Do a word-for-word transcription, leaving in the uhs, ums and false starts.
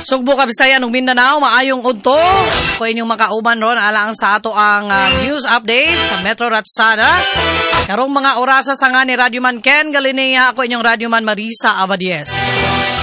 Sugbo Kabisayan ug Mindanao, maayong udto. Ko inyong makauban ron alang sa ato ang uh, news update sa Metro Ratsada. Karong mga orasa sa nga ni Radio Man Ken Galinea, ako inyong Radio Man Marisa Abadies.